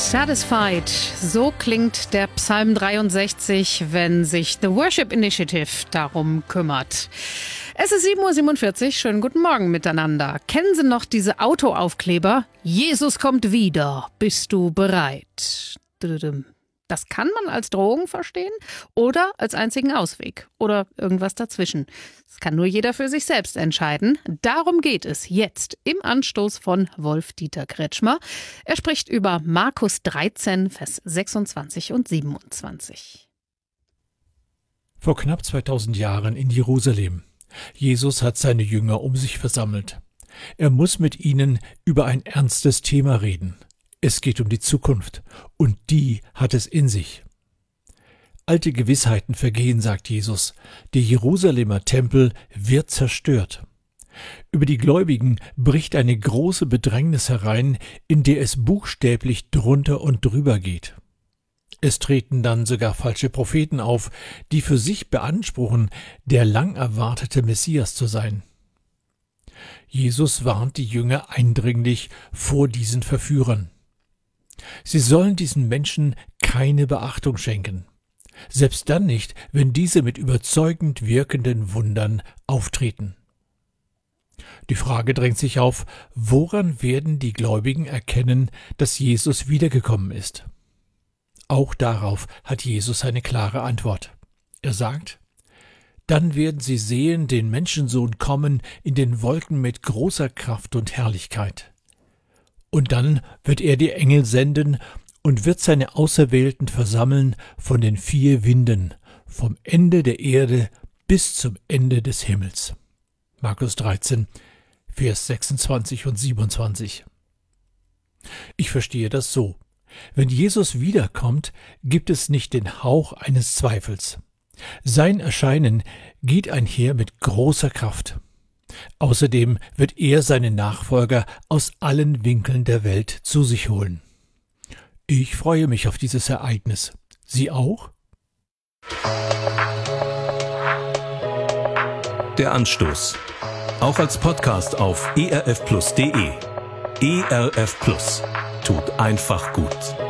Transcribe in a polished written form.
Satisfied, so klingt der Psalm 63, wenn sich The Worship Initiative darum kümmert. Es ist 7.47 Uhr, schönen guten Morgen miteinander. Kennen Sie noch diese Autoaufkleber? Jesus kommt wieder, bist du bereit? Das kann man als Drohung verstehen oder als einzigen Ausweg oder irgendwas dazwischen. Das kann nur jeder für sich selbst entscheiden. Darum geht es jetzt im Anstoß von Wolf-Dieter Kretschmer. Er spricht über Markus 13, Vers 26 und 27. Vor knapp 2000 Jahren in Jerusalem. Jesus hat seine Jünger um sich versammelt. Er muss mit ihnen über ein ernstes Thema reden. Es geht um die Zukunft, und die hat es in sich. Alte Gewissheiten vergehen, sagt Jesus. Der Jerusalemer Tempel wird zerstört. Über die Gläubigen bricht eine große Bedrängnis herein, in der es buchstäblich drunter und drüber geht. Es treten dann sogar falsche Propheten auf, die für sich beanspruchen, der lang erwartete Messias zu sein. Jesus warnt die Jünger eindringlich vor diesen Verführern. Sie sollen diesen Menschen keine Beachtung schenken, selbst dann nicht, wenn diese mit überzeugend wirkenden Wundern auftreten. Die Frage drängt sich auf, woran werden die Gläubigen erkennen, dass Jesus wiedergekommen ist? Auch darauf hat Jesus eine klare Antwort. Er sagt: Dann werden sie sehen den Menschensohn kommen in den Wolken mit großer Kraft und Herrlichkeit. Und dann wird er die Engel senden und wird seine Auserwählten versammeln von den 4 Winden, vom Ende der Erde bis zum Ende des Himmels. Markus 13, Vers 26 und 27. Ich verstehe das so. Wenn Jesus wiederkommt, gibt es nicht den Hauch eines Zweifels. Sein Erscheinen geht einher mit großer Kraft. Außerdem wird er seine Nachfolger aus allen Winkeln der Welt zu sich holen. Ich freue mich auf dieses Ereignis. Sie auch? Der Anstoß. Auch als Podcast auf erfplus.de. ERF Plus. Tut einfach gut.